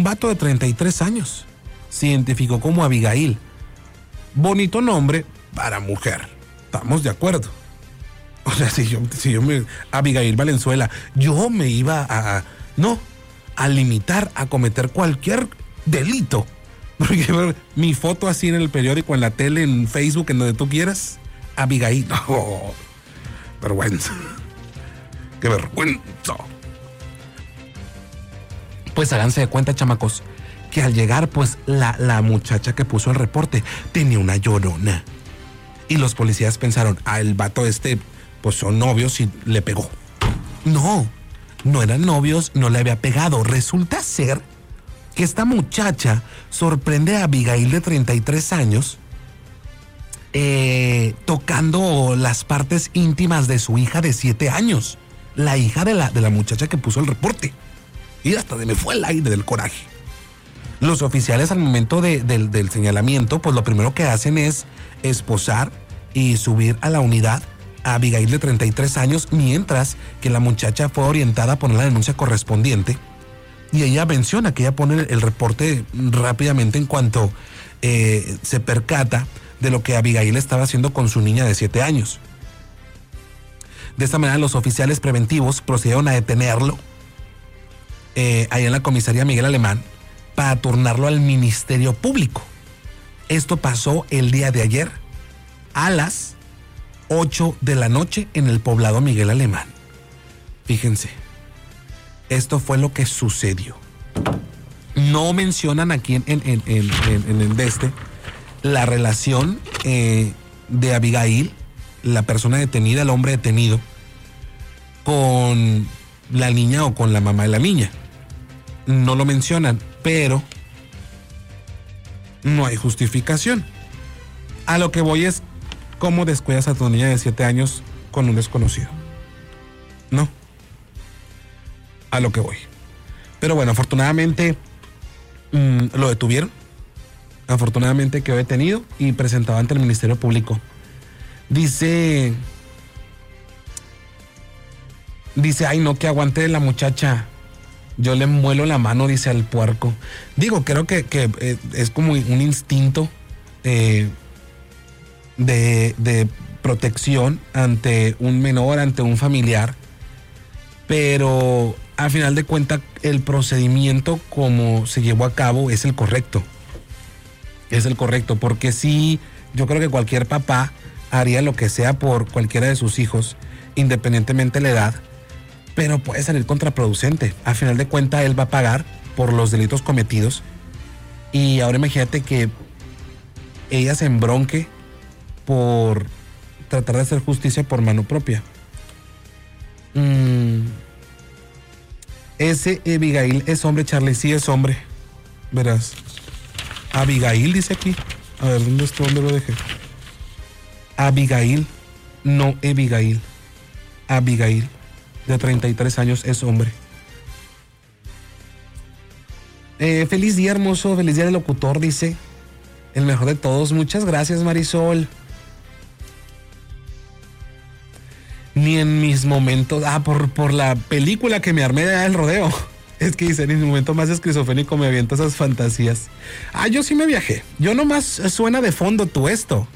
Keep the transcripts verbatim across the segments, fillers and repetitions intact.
vato de treinta y tres años. Se identificó como Abigail. Bonito nombre para mujer. Estamos de acuerdo. O sea, si yo, si yo me... Abigail Valenzuela, yo me iba a... No, a limitar, a cometer cualquier delito. Porque mi foto así en el periódico, en la tele, en Facebook, en donde tú quieras. Abigail. Oh, vergüenza. Qué vergüenza. Pues háganse de cuenta, chamacos, que al llegar, pues la, la muchacha que puso el reporte tenía una llorona. Y los policías pensaron, ah, el vato este, pues son novios y le pegó. No, no eran novios, no le había pegado. Resulta ser que esta muchacha sorprende a Abigail de treinta y tres años eh, tocando las partes íntimas de su hija de siete años. La hija de la, de la muchacha que puso el reporte. Y hasta se me fue el aire del coraje. Los oficiales al momento de, de, del señalamiento, pues lo primero que hacen es esposar y subir a la unidad a Abigail de treinta y tres años, mientras que la muchacha fue orientada a poner la denuncia correspondiente. Y ella menciona que ella pone el reporte rápidamente en cuanto eh, se percata de lo que Abigail estaba haciendo con su niña de siete años. De esta manera, los oficiales preventivos procedieron a detenerlo eh, ahí en la comisaría Miguel Alemán para turnarlo al Ministerio Público. Esto pasó el día de ayer a las ocho de la noche en el poblado Miguel Alemán. Fíjense, esto fue lo que sucedió. No mencionan aquí en, en, en, en, en el de este la relación eh, de Abigail, la persona detenida, el hombre detenido, con la niña o con la mamá de la niña. No lo mencionan, pero no hay justificación. A lo que voy es cómo descuidas a tu niña de siete años con un desconocido. No. A lo que voy. Pero bueno, afortunadamente mmm, lo detuvieron. Afortunadamente quedó detenido y presentado ante el Ministerio Público. Dice... Dice, ay no, que aguante la muchacha. Yo le muelo la mano, dice al puerco. Digo, creo que, que eh, es como un instinto eh, de, de protección ante un menor, ante un familiar. Pero a final de cuentas, el procedimiento como se llevó a cabo es el correcto. Es el correcto, porque sí, yo creo que cualquier papá haría lo que sea por cualquiera de sus hijos, independientemente de la edad. Pero puede salir contraproducente. A final de cuentas, él va a pagar por los delitos cometidos. Y ahora imagínate que ella se embronque por tratar de hacer justicia por mano propia. Mm. Ese Abigail es hombre, Charlie. Sí es hombre. Verás. Abigail dice aquí. A ver, ¿dónde está? ¿Dónde lo dejé? Abigail. No Abigail. Abigail. De treinta y tres años, es hombre. Eh, feliz día, hermoso. Feliz día del locutor, dice. El mejor de todos. Muchas gracias, Marisol. Ni en mis momentos... Ah, por, por la película que me armé de El Rodeo. Es que dice, en mi momento más esquizofrénico me aviento esas fantasías. Ah, yo sí me viajé. Yo nomás suena de fondo tú esto.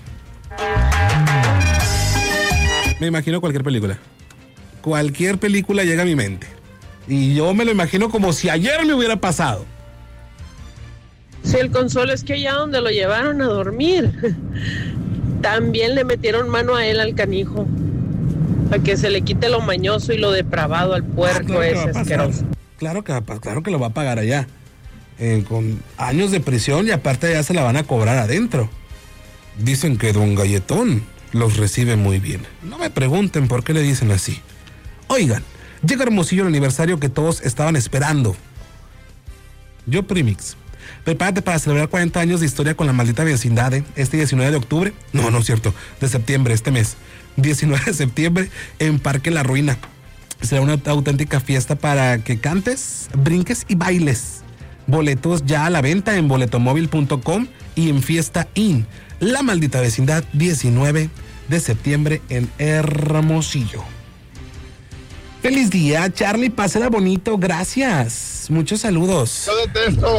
Me imagino cualquier película. Cualquier película llega a mi mente. Y yo me lo imagino como si ayer me hubiera pasado. Sí, el consuelo es que allá donde lo llevaron a dormir, también le metieron mano a él, al canijo, para que se le quite lo mañoso y lo depravado al puerco. Ah, claro ese asqueroso. Claro que, claro que lo va a pagar allá. Eh, con años de prisión y aparte ya se la van a cobrar adentro. Dicen que don Galletón los recibe muy bien. No me pregunten por qué le dicen así. Oigan, llega Hermosillo el aniversario que todos estaban esperando. Yo Primix. Prepárate para celebrar cuarenta años de historia con la maldita vecindad, ¿eh? Este diecinueve de octubre, no, no es cierto, de septiembre, este mes. diecinueve de septiembre en Parque La Ruina. Será una auténtica fiesta para que cantes, brinques y bailes. Boletos ya a la venta en boletomóvil punto com y en Fiesta Inn. La maldita vecindad, diecinueve de septiembre en Hermosillo. Feliz día, Charlie, pásela bonito, gracias. Muchos saludos. Yo detesto